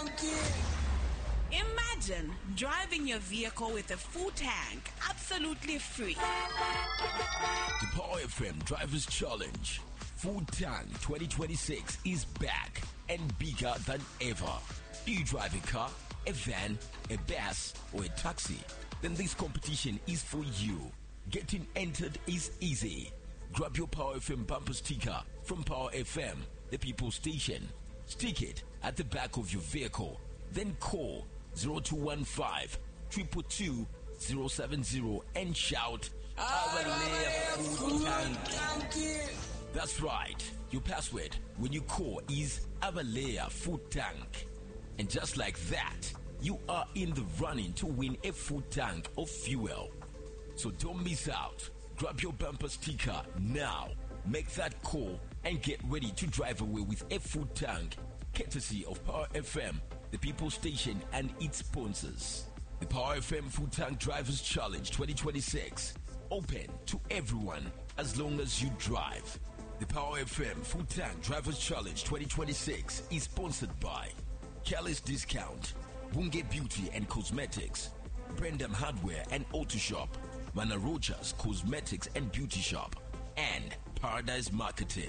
Imagine driving your vehicle with a full tank, absolutely free. The Power FM Drivers Challenge Full Tank 2026 is back and bigger than ever. Do you drive a car, a van, a bus, or a taxi? Then this competition is for you. Getting entered is easy. Grab your Power FM bumper sticker from Power FM, the people station. Stick it at the back of your vehicle. Then call 0215 222 070 and shout, Full Tank. That's right. Your password when you call is Avalea Full Tank. And just like that, you are in the running to win a full tank of fuel. So don't miss out. Grab your bumper sticker now. Make that call and get ready to drive away with a full tank, courtesy of Power FM, the people station and its sponsors. The Power FM Full Tank Drivers Challenge 2026. Open to everyone as long as you drive. The Power FM Full Tank Drivers Challenge 2026 is sponsored by Kelly's Discount, Bunge Beauty and Cosmetics, Brendam Hardware and Auto Shop, Mana Rogers Cosmetics and Beauty Shop, and Paradise Marketing.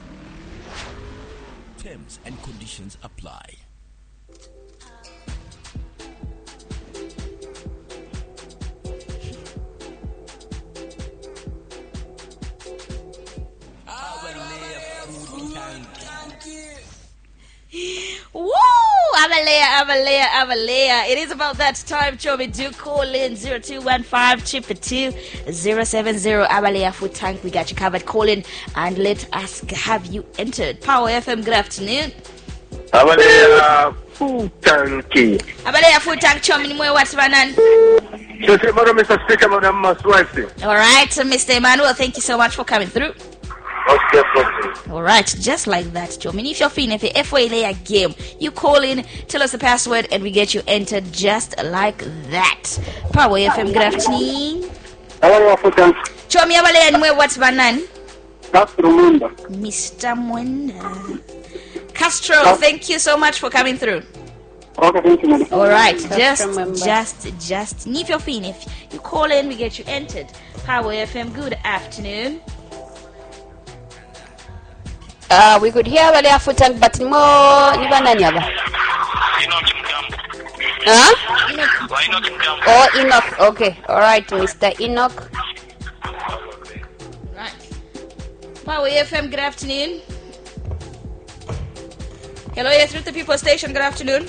Terms and conditions apply. Woo! Avalea. It is about that time, Chomi. Do call in 0215 222 070. Avalea Full Tank. We got you covered. Call in and let us have you entered. Power FM, good afternoon. Avalea Full Tank. Avalea Full Tank, Chomi. Ni mwe what's banan? Mr. Speaker, Madam Maswasi. All right, Mr. Emmanuel, thank you so much for coming through. Okay. All right, just like that, Joe. I mean, if you're feeling if a FA layer game, you call in, tell us the password, and we get you entered just like that. Power FM, good afternoon. Avalea Full Tank. Joe, me Avalea, and what's banan? Castro Mwenda. Mr. Mwenda. Castro, thank you so much for coming through. Okay, thank you, madam. All right, just. If you're feeling, if you call in, we get you entered. Power FM, good afternoon. We could hear Avalea Full Tank, but more Nibanani aba. Huh? Oh, Enoch. Okay. All right, Mr. Enoch. Right. Power FM, good afternoon. Hello, you're through the people station. Good afternoon.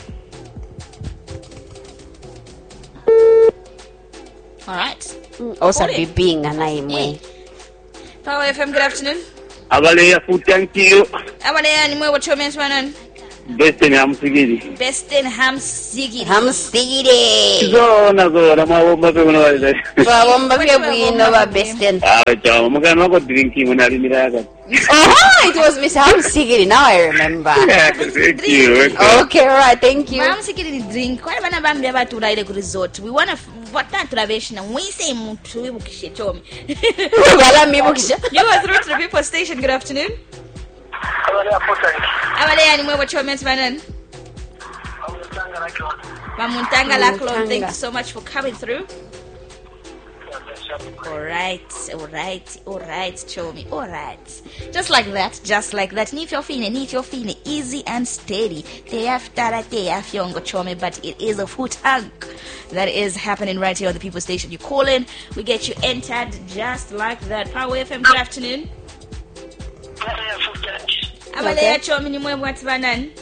All right. Also be being an aimwe. Power FM, good afternoon. Avalea Full Tank you. Avalea, ni mwe what your man's man? Best in Hamsigiri. Best in Hamsigiri. Hamsigiri. Zona mawomba pe kuna wale. Wawomba pe bwino ba best in. Chawa mugana wako drinking unali miraga. Oh, it was Miss Hamsigiri. Now I remember. Yeah, thank you. Okay, all right, thank you. Hamsigiri drink. Kwa bana bambi abatu laile ku resort. We want to what tulaveshina mwise muntu wibukishe Chomi. Wala mibukisha. You are through to the people station. Good afternoon. Avalea ni mwe what your man's man? Mamuntanga Laklo, thank you so much for coming through. All right, Chomi. All right. Just like that. If you're feeling easy and steady. Chomi, but it is a full tank that is happening right here on the people station. You call in, we get you entered just like that. Power FM, good afternoon. Avalea Chomi ni mwe what's banan?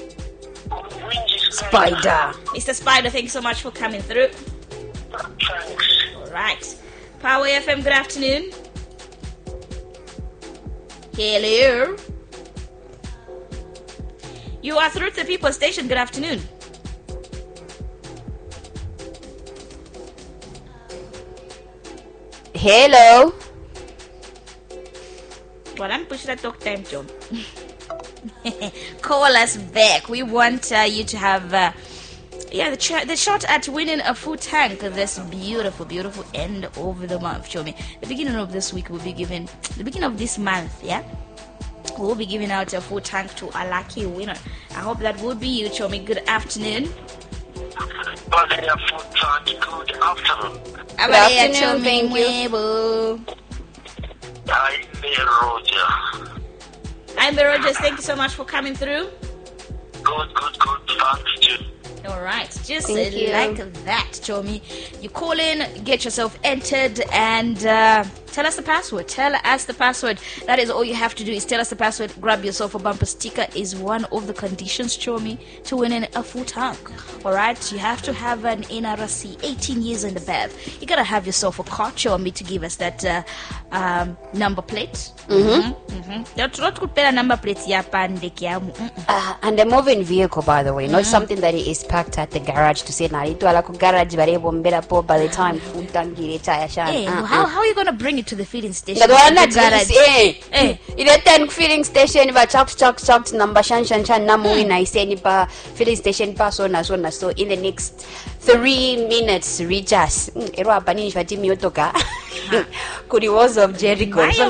Spider. Mr. Spider, thank you so much for coming through. All right. Power FM, good afternoon. Hello. You are through to the people station. Good afternoon. Hello. Well, I'm pushing that talk time, John. Call us back. We want you to have the shot at winning a full tank this beautiful end of the month. Show me the beginning of this week will be given the beginning of this month, we'll be giving out a full tank to a lucky winner. I hope that would be you, Chomi. Good afternoon. Good afternoon. Good afternoon, thank you. I'm Rogers. Thank you so much for coming through. Good. Thanks, Jude. All right, just Thank you. like that, Chomi. You call in, get yourself entered, and tell us the password. That is all you have to do is tell us the password. Grab yourself a bumper sticker is one of the conditions, Chomi, to winning a full tank. All right, you have to have an NRC 18 years and above. You gotta have yourself a car, Chomi, to give us that number plate. That's not good. Number plate, And a moving vehicle, by the way, not something that is parked at the garage to say, "Na itwala ku garage barebombera po by the time full tank retire." Hey, how are you gonna bring it to the filling station? Ile tank filling station ba chak number shan namu ina iseni pa filling station pa so in the next 3 minutes reach us. Ero abani shwati miyotoka. Kuri walls of Jericho. My.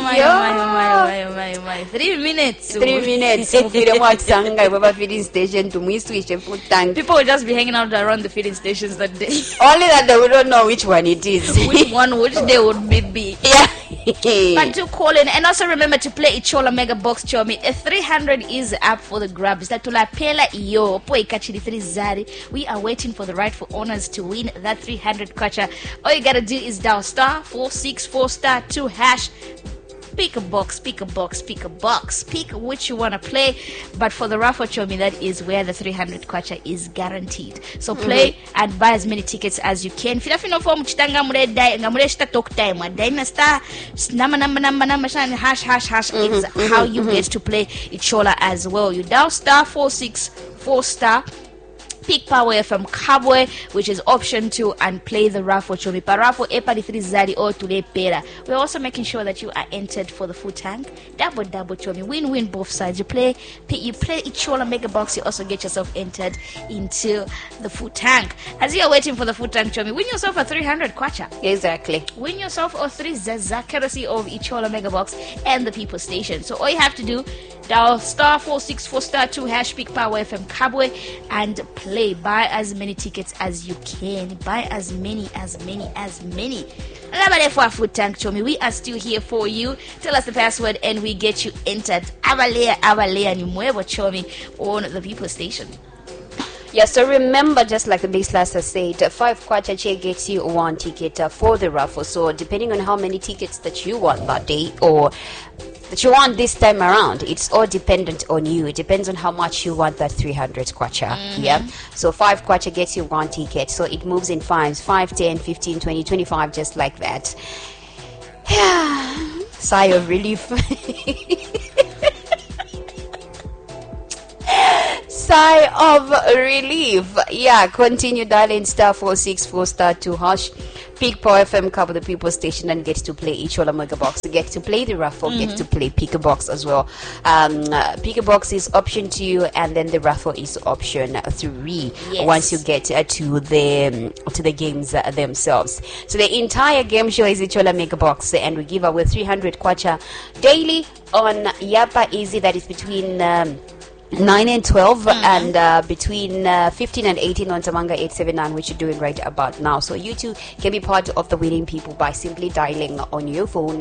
3 minutes. 3 minutes. Ufire mwatsanga iwe filling station to muiswishe full tank. People will just be hanging out around the filling stations that day. Only that they don't know which one it is. which day would it be? Yeah. But do call in, and also remember to play Ichola Mega Box Chomi. A 300 is up for the grabs. That tula pela iyo po ikachiri 3 zari. We are waiting for the rightful owners to win that 300 kwacha. All you gotta do is dial *464*2#. Pick a box, pick which you want to play. But for the raffle, Chomi, that is where the 300 kwacha is guaranteed. So play and buy as many tickets as you can. Filafino form chitanga mure talk time. Dynastar number hash is how you get to play Ichola as well. You dial *464*. Pick Power FM Kabwe, which is option 2, and play the raffle Chomi. Parafo epari 3 zari or tule pera. We're also making sure that you are entered for the full tank. Double Chomi. Win both sides. You play Ichola Mega Box, you also get yourself entered into the full tank. As you're waiting for the full tank, Chomi, win yourself a 300 kwacha. Exactly. Win yourself a 3 zaza courtesy of Ichola Mega Box and the People Station. So all you have to do, dial *464*2#, pick Power FM Kabwe, and play. Buy as many tickets as you can. Buy as many. For tank Chomi, we are still here for you. Tell us the password and we get you entered. Abalea ni mwevo Chomi on the People Station. Yeah, so remember, just like the base laster said, 5 kwacha che gets you 1 ticket for the raffle. So depending on how many tickets that you want that day or that you want this time around, it's all dependent on you. It depends on how much you want that 300 kwacha. Yeah, so 5 kwacha gets you 1 ticket. So it moves in 5s, 5, 10, 15, 20, 25, just like that. Sigh of relief. Sigh of relief. Yeah, continue dialing *464*2#. Pick Power FM, cover the People Station, and get to play Ichola Mega Box. Get to play the raffle, get to play Pick a Box as well. Pick a Box is option 2, and then the raffle is option 3. Yes. Once you get to the games themselves. So the entire game show is Ichola Mega Box, and we give away 300 kwacha daily on Yapa Easy. That is between 9 and 12, and between 15 and 18 on Tamanga 879, which you're doing right about now. So you too can be part of the winning people by simply dialing on your phone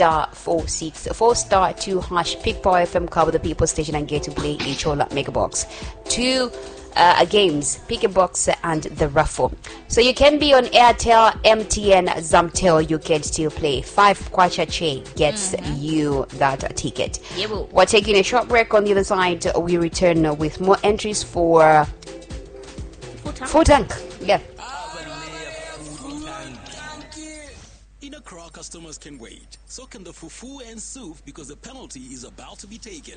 *464*2#, pick Power FM, cover the People Station, and get to play Ichola Mega Box. 2 games, Pick a Box and the raffle. So you can be on Airtel, MTN, Zamtel. You can still play. 5 kwacha che gets you that ticket. Yebo. We're taking a short break. On the other side, we return with more entries for full tank. Yeah. In Accra, customers can wait. So can the fufu and soup because the penalty is about to be taken.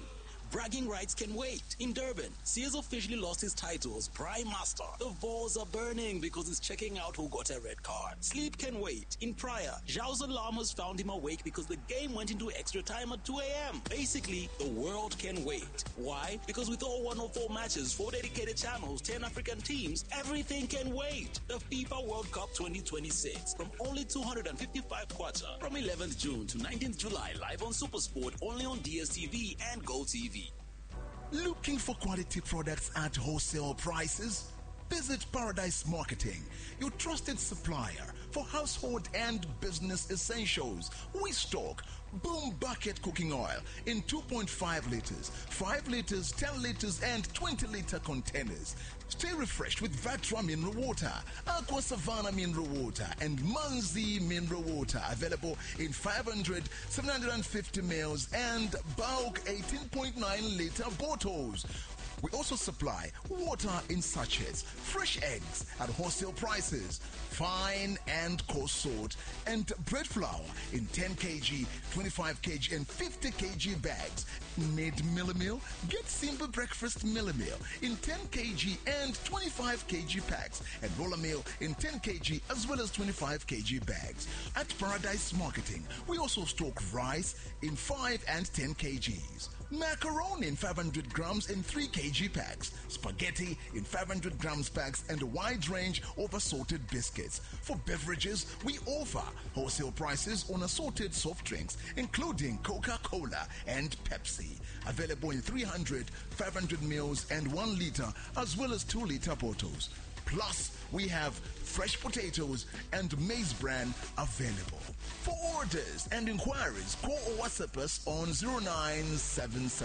Bragging rights can wait. In Durban, Sears officially lost his title as Prime Master. The balls are burning because he's checking out who got a red card. Sleep can wait. In Praia, Zhao's alarm has found him awake because the game went into extra time at 2 a.m. Basically, the world can wait. Why? Because with all 104 matches, 4 dedicated channels, 10 African teams, everything can wait. The FIFA World Cup 2026 from only 255 kwacha from 11th June to 19th July, live on SuperSport, only on DSTV and GoTV. Looking for quality products at wholesale prices? Visit Paradise Marketing, your trusted supplier for household and business essentials. We stock Boom Bucket cooking oil in 2.5 liters, 5 liters, 10 liters, and 20-liter containers. Stay refreshed with Vatra Mineral Water, Aqua Savannah Mineral Water, and Manzi Mineral Water. Available in 500, 750 ml and bulk 18.9-liter bottles. We also supply water in sachets, fresh eggs at wholesale prices, fine and coarse salt, and bread flour in 10 kg, 25 kg, and 50 kg bags. Need Millimil? Get Simba Breakfast Millimil in 10 kg and 25 kg packs, and Roller Meal in 10 kg as well as 25 kg bags. At Paradise Marketing, we also stock rice in 5 and 10 kgs. Macaroni in 500 grams in 3 kg packs, spaghetti in 500 grams packs, and a wide range of assorted biscuits. For beverages, we offer wholesale prices on assorted soft drinks, including Coca-Cola and Pepsi. Available in 300, 500 ml and 1 liter, as well as 2-liter bottles. Plus, we have fresh potatoes and maize bran available. For orders and inquiries, call or WhatsApp us on 0977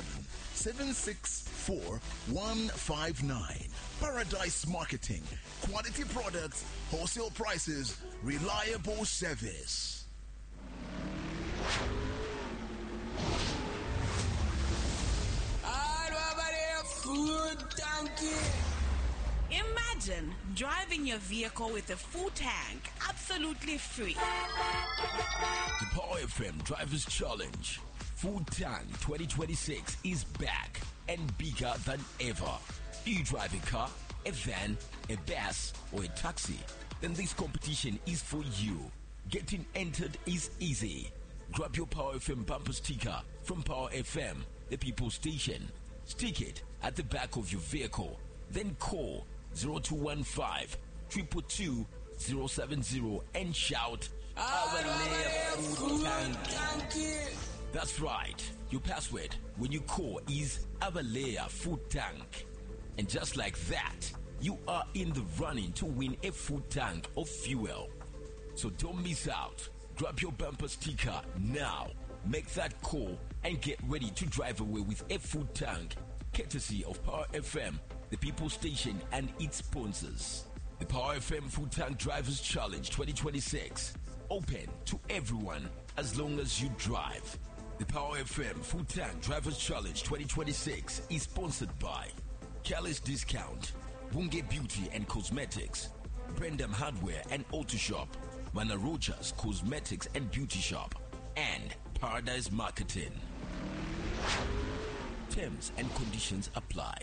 764 159. Paradise Marketing. Quality products, wholesale prices, reliable service. Food donkey. Imagine driving your vehicle with a full tank, absolutely free. The Power FM Drivers Challenge Food Tank 2026 is back and bigger than ever. Do you drive a car, a van, a bus, or a taxi? Then this competition is for you. Getting entered is easy. Grab your Power FM bumper sticker from Power FM, the People Station. Stick it at the back of your vehicle. Then call 0215 222 070 and shout, "Abalea Food Tank." That's right. Your password when you call is Abalea Food Tank. And just like that, you are in the running to win a food tank of fuel. So don't miss out. Grab your bumper sticker now. Make that call and get ready to drive away with a food tank, courtesy of Power FM, the People Station, and its sponsors. The Power FM Food Tank Drivers Challenge 2026. Open to everyone as long as you drive. The Power FM Food Tank Drivers Challenge 2026 is sponsored by Kelly's Discount, Bunge Beauty and Cosmetics, Brendam Hardware and Auto Shop, Mana Rojas Cosmetics and Beauty Shop, and Paradise Marketing. Terms and conditions apply.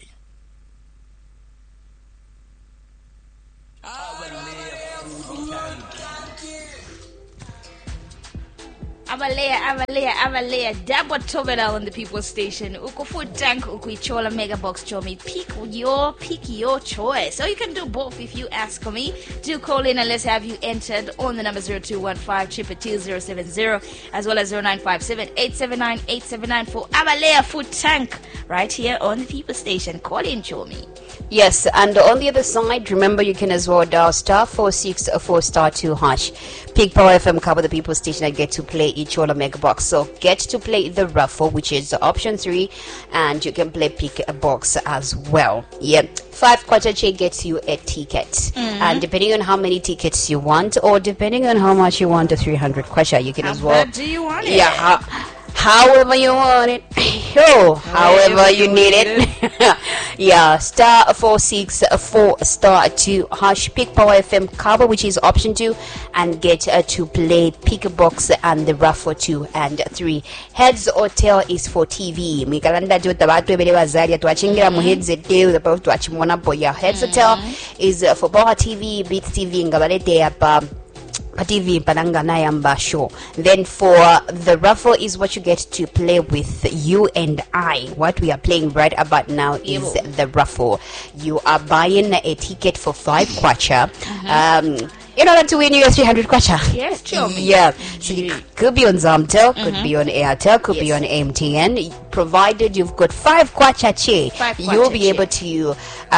Abalea Double Tobela on the People Station. Uko Food Tank, Ukuichola Mega Box Chomi. Pick your choice. Or you can do both if you ask me. Do call in and let's have you entered on the number 0215 222 as well as 0957 879 879 for Abalea Food Tank right here on the People Station. Call in, Chomi. Yes, and on the other side, remember you can as well dial star 464 star 2 hash. Pick Power FM cover the People Station and get to play each Ola Mega Box. So get to play the raffle, which is option 3, and you can play pick a box as well. Yep, 5 quarter check gets you a ticket, and depending on how many tickets you want, or depending on how much you want, the 300 kwacha, you can as well. How do you want it? Yeah, however you want it. however you need it. Yeah, star 464 star 2 hash pick Power FM cover, which is option 2, and get to play pick a box and the raffle 2 and 3. Heads or tail is for TV. Mikalanda jota batu ebele bazali tuachingira mu headset tail about tuachimona boya. Heads or tail is for Power TV, Beat TV ngabalete apa TV Panangana Yamba show. Then for the raffle is what you get to play with you and I. What we are playing right about now is the raffle. You are buying a ticket for 5 kwacha. In order to win your 300 kwacha. Yes, sure. Yeah. So you could be on Zamtel, could be on Airtel, could be on MTN. Provided you've got 5 kwacha che, you'll be able to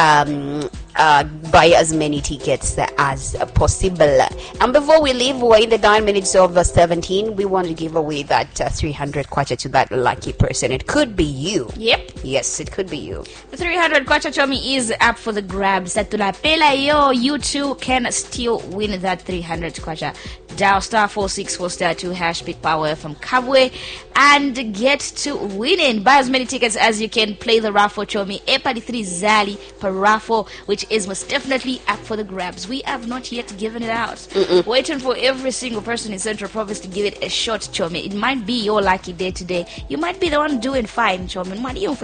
buy as many tickets as possible. And before we leave, we're in the 9 minutes of 17. We want to give away that 300 kwacha to that lucky person. It could be you. Yep. Yes, it could be you. The 300 kwacha Chomi is up for the grabs. You too can still win that 300 kwacha. Dial star 464 star 2 hash pick Power from Kabwe and get to winning. Buy as many tickets as you can. Play the raffle Chomi Epadi 3 Zali per raffle, which is most definitely up for the grabs. We have not yet given it out. Waiting for every single person in Central Province to give it a shot, Chomi. It might be your lucky day today. You might be the one doing fine, Chomi.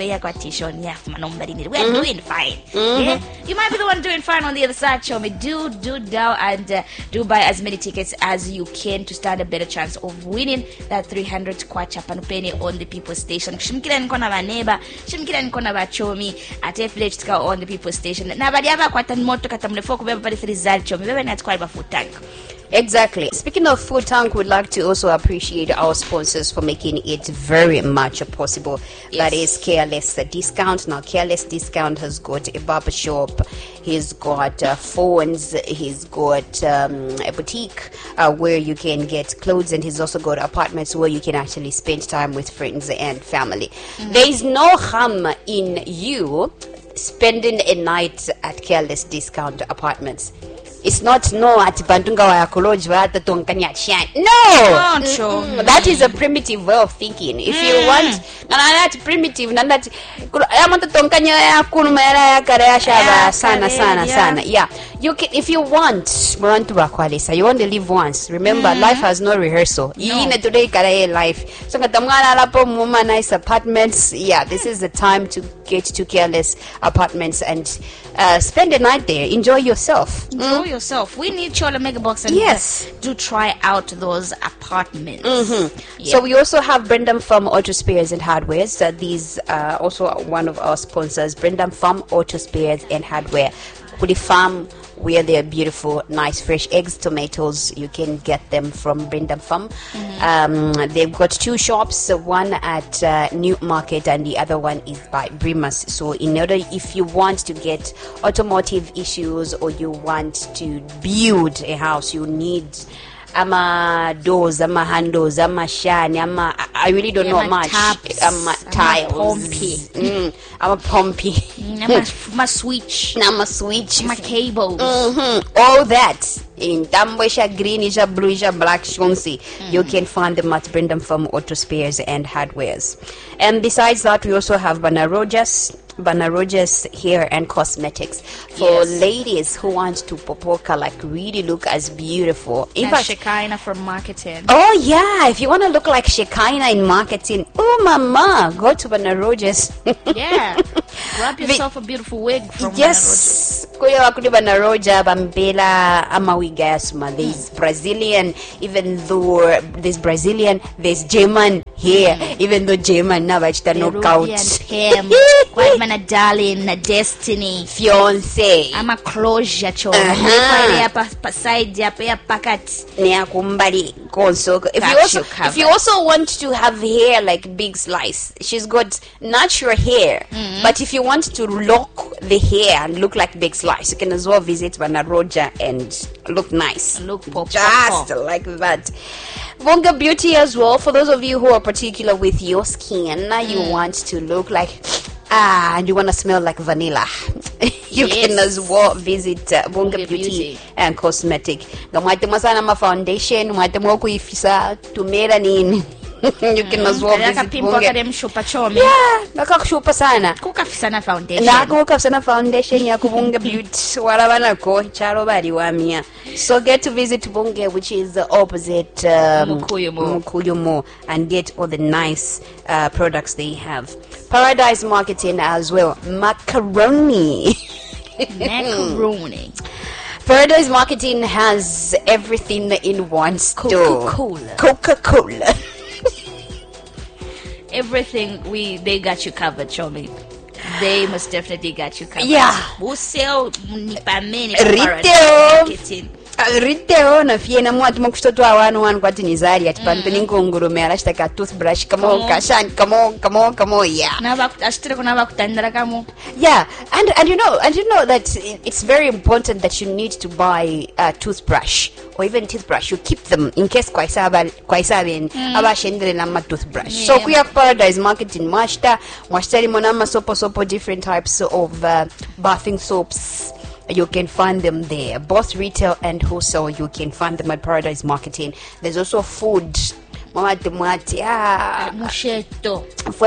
We're doing fine. Yeah? You might be the one doing fine on the other side, Chomi. Do dial and do buy as many tickets as you can to stand a better chance of winning that 300 kwacha panupeni on the People Station. Shimkira nkona ba neighbor, shimkira nkona ba Chomi at FLH on the People Station. Na badi aba kwata moto katamlefo kubeba pali 3 zali Chomi. Bebe na tukwa food tank. Exactly. Speaking of Food Tank, we'd like to also appreciate our sponsors for making it very much possible. Yes. That is Careless Discount. Now, Careless Discount has got a barber shop, he's got phones, he's got a boutique where you can get clothes, and he's also got apartments where you can actually spend time with friends and family. There is no harm in you spending a night at Careless Discount Apartments. It's not at Bandunga wa Yakoloji wa ata tonkanya shan. No! That is a primitive way of thinking. If you want, that primitive, that amata tonkanya ya kunumera ya karaya shaba sana. Yeah. You can, if you want, you only live once. Remember, life has no rehearsal. No. Today karaya life. So katamgana lapo muma nice apartments. Yeah, this is the time to get to Careless Apartments and spend a night there. Enjoy yourself. Yourself. We need Chola Mega Box and do try out those apartments. So we also have Brendan Farm Auto Spares and Hardware. So these are also one of our sponsors, Brendan Farm Auto Spares and Hardware. Kuli Farm, where they're beautiful, nice, fresh eggs, tomatoes. You can get them from Brendan Farm. They've got 2 shops, one at New Market and the other one is by Brimas. So if you want to get automotive issues or you want to build a house, you need doors, handles, shani, I really don't know much. Tiles, pumpy, switch, cables, all that in Tambosha, greenish, bluish, black shonsi. You can find them at Brendan Farm Auto Spares and Hardwares. And besides that, we also have Bana Rogers Hair and Cosmetics for ladies who want to popoka, like really look as beautiful. Shekinah from marketing. Oh yeah, if you want to look like Shekinah in marketing, oh mama, go to Bana Rogers. Yeah, grab yourself a beautiful wig from Bana Rogers. Bambela Amawigasma. There's Brazilian, even though there's Brazilian, there's German hair, even though German now knockout. Quite man a darling, a destiny, fiance. I'm a closure cho. Side if you also want to have hair like Big Slice, she's got natural hair. But if you want to lock the hair and look like Big Slice, you can as well visit Bana Roja and look nice. Look pop. Just like that. Vonga Beauty as well. For those of you who are particular with your skin, you want to look like and you want to smell like vanilla, you can as well visit Vonga Beauty and Cosmetic. Gamwate masana ma foundation, mwate mo kuifisa to melanin. You can as well visit akapimpo Bunge. akademshupa chomi Yeah, nakakushupa sana. kukafisana foundation Nako kapsana foundation ya kubunge beauty walabanako chalo bali wamia. So get to visit Bunge, which is opposite Mukuyu Mall, and get all the nice products they have. Paradise Marketing as well. Macaroni. macaroni Paradise Marketing has everything in one store. Coca-Cola. everything they got you covered, Chomi. They must definitely got you covered. Yeah. Wholesale nipameni Retail. marketing. Retail na fiena mwatu mkustoto wa wanu kwa tinizari ati panu peningungurume alashtaka toothbrush kamo kashan kamo yeah. Ashitire kuna kutandara kamo. Yeah, and you know that it's very important that you need to buy a toothbrush or even toothbrush. You keep them in case kwa isabe abashendele na toothbrush. Yeah. So kuya Paradise Marketing mwashita limona sopo different types of bathing soaps. You can find them there, both retail and wholesale. You can find them at Paradise Marketing. There's also food. Musheto.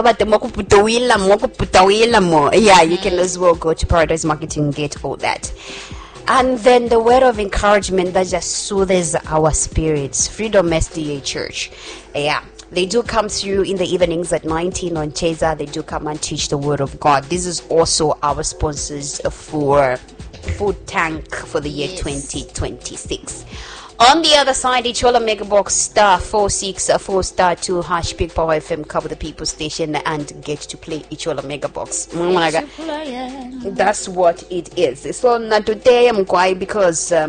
Yeah, you can as well go to Paradise Marketing and get all that. And then the word of encouragement that just soothes our spirits. Freedom SDA Church. Yeah. They do come through in the evenings at 19 on Cheza. They do come and teach the word of God. This is also our sponsors for Food Tank for the year 2026. On the other side, Ichola Mega Box star 464 star 2 hash Big Power FM cover the people station and get to play Ichola Mega Box. That's what it is. So not today I'm quiet because at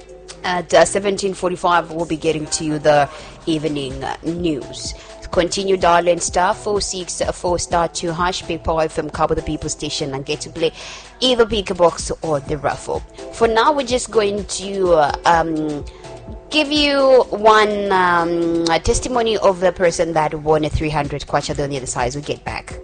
17:45 we'll be getting to you the evening news. Continue dialing star 464 star 2 hash Big Power FM cover the people station and get to play either Pick Box or the raffle. For now, we're just going to give you one testimony of the person that won a 300 kwacha on the other side. We'll get back.